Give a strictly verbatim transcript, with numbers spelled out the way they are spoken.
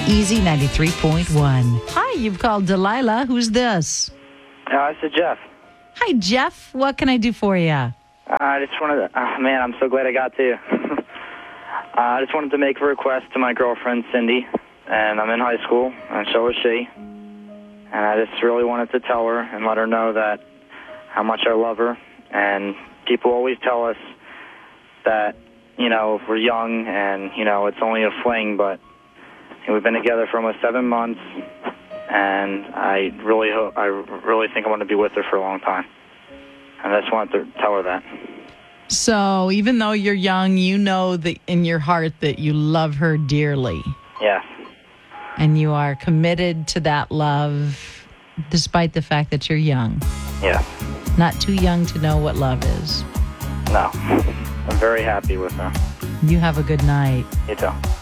Easy ninety-three point one. Hi, you've called Delilah. Who's this? Uh, this is Jeff. Hi, Jeff. What can I do for you? Uh, I just wanted to, oh, man, I'm so glad I got to you. uh, I just wanted to make a request to my girlfriend, Cindy, and I'm in high school, and so is she. And I just really wanted to tell her and let her know that how much I love her. And people always tell us that, you know, we're young and, you know, it's only a fling, but we've been together for almost seven months, and I really hope, I really think I want to be with her for a long time. And I just wanted to tell her that. So even though you're young, you know that in your heart that you love her dearly. Yes. And you are committed to that love despite the fact that you're young. Yes. Not too young to know what love is. No. I'm very happy with her. You have a good night. You too.